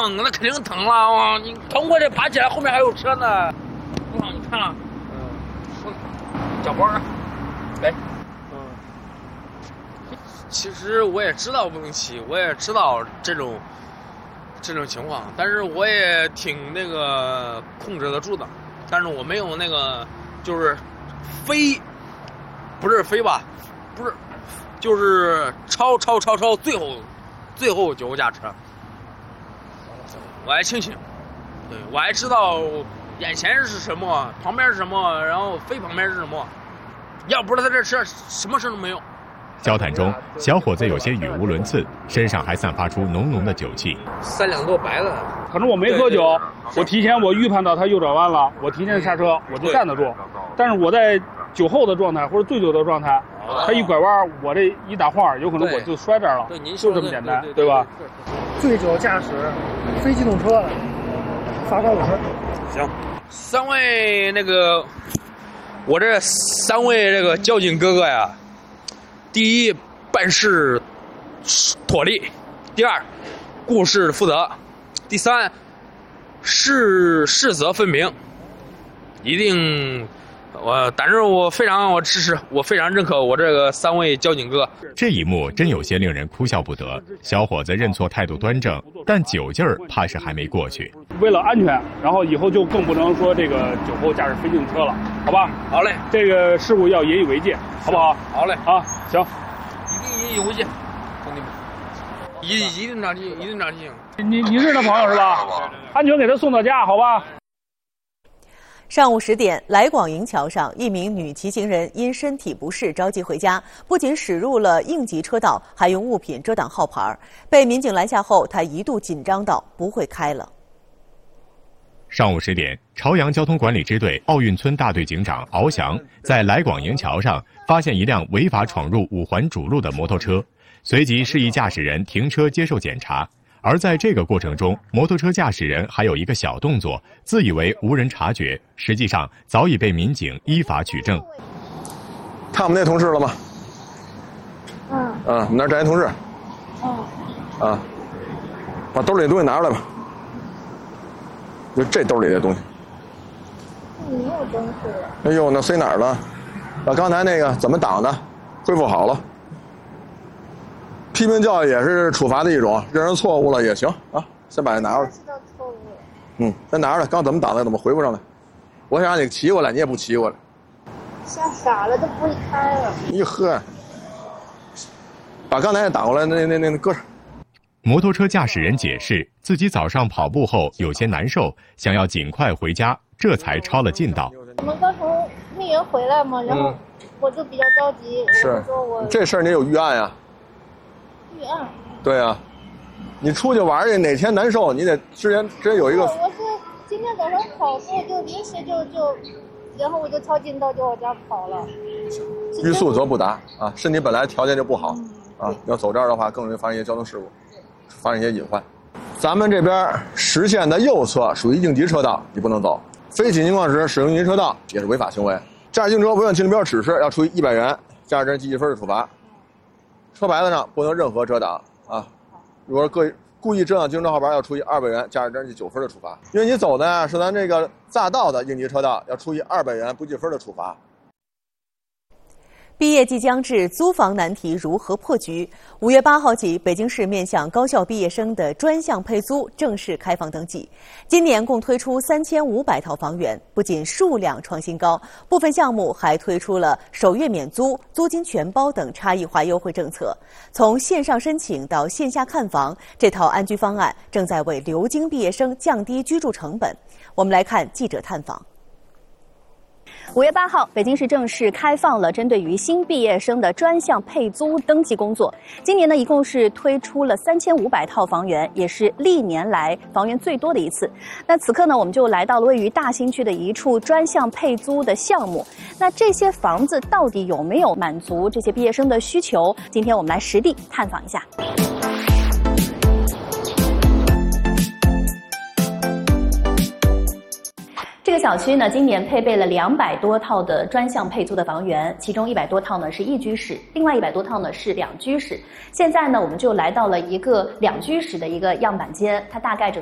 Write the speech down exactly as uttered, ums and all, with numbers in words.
疼，那肯定疼了啊！你疼过去爬起来，后面还有车呢。哇，你看了，嗯，脚包，来，嗯。其实我也知道不能骑，我也知道这种这种情况，但是我也挺那个控制得住的，但是我没有那个就是飞，不是飞吧，不是，就是超超超超最后最后酒后驾车。我还清醒，对，我还知道眼前是什么，旁边是什么，然后非旁边是什么。要不是他这车，什么事都没有。 交谈中，小伙子有些语无伦次，身上还散发出浓浓的酒气。 三两多白的， 可能我没喝酒，我提前我预判到他右转弯了，我提前刹车，我就站得住。但是我在酒后的状态或者醉酒的状态，他一拐弯，我这一打晃，有可能我就摔这儿了。 对，您就这么简单，对吧？ 醉酒驾驶非机动车的，罚款五十。 行，三位那个，我这三位这个交警哥哥呀，第一办事妥利，第二顾事负责，第三是是责分明，一定。我，但是我非常我支持，我非常认可我这个三位交警哥。 这一幕真有些令人哭笑不得。小伙子认错态度端正，但酒劲儿怕是还没过去。 为了安全，然后以后就更不能说这个酒后驾驶非机动车了，好吧？ 好嘞， 这个事故要引以为戒，好不好？ 好嘞， 啊，行， 一定引以为戒，兄弟们，一一定长记，一定长记。 你你是他朋友是吧？安全给他送到家，好吧？ 上午十点，来广营桥上，一名女骑行人因身体不适着急回家，不仅驶入了应急车道，还用物品遮挡号牌。被民警拦下后，她一度紧张到不会开了。 上午十点，朝阳交通管理支队奥运村大队警长敖翔在来广营桥上发现一辆违法闯入五环主路的摩托车，随即示意驾驶人停车接受检查。而在这个过程中，摩托车驾驶人还有一个小动作，自以为无人察觉，实际上早已被民警依法取证。 看我们那同事了吗？ 嗯。 嗯，我们那儿站一同事。 嗯。 啊，把兜里的东西拿出来吧。就这兜里的东西。 没有东西。 哎呦，那塞哪儿了？把刚才那个怎么挡的，恢复好了。批评教育也是处罚的一种，认识错误了也行啊。先把它拿出来。 知道错误。 嗯，先拿出来。刚怎么挡的，怎么回复上来？我想让你骑过来，你也不骑过来。 吓傻了，都不会开了。 一呵，把刚才挡过来那那那那搁上。 摩托车驾驶人解释，自己早上跑步后有些难受，想要尽快回家，这才抄了近道。 我们刚从蜜园回来嘛，然后我就比较着急， 是我就说我这事儿你有预案呀？ 预案。 对呀、啊，你出去玩去，哪天难受，你得之前之前有一个。 我是今天早上跑步就临时就就，然后我就抄近道就往家跑了。 欲速则不达啊！身体本来条件就不好、嗯、啊，要走这儿的话，更容易发生一些交通事故，发生一些隐患。咱们这边实线的右侧属于应急车道，你不能走；非紧急情况时使用应急车道也是违法行为。驾驶行车违反停车标指示，要处以一百元驾驶证记一分的处罚。车牌子上不能任何遮挡啊！如果故意故意遮挡行车号牌，要处以二百元驾驶证记九分的处罚。因为你走的呀是咱这个匝道的应急车道，要处以二百元不记分的处罚。 毕业即将至，租房难题如何破局？五月八号起，北京市面向高校毕业生的专项配租正式开放登记。今年共推出三千五百套房源，不仅数量创新高，部分项目还推出了首月免租、租金全包等差异化优惠政策。从线上申请到线下看房，这套安居方案正在为留京毕业生降低居住成本。我们来看记者探访。 五月八号，北京市正式开放了针对于新毕业生的专项配租登记工作。今年呢，一共是推出了三千五百套房源，也是历年来房源最多的一次。那此刻呢，我们就来到了位于大兴区的一处专项配租的项目。那这些房子到底有没有满足这些毕业生的需求？今天我们来实地探访一下。这个小区呢，今年配备了两百多套的专项配租的房源，其中一百多套呢是一居室，另外一百多套呢是两居室。现在呢，我们就来到了一个两居室的一个样板间，它大概整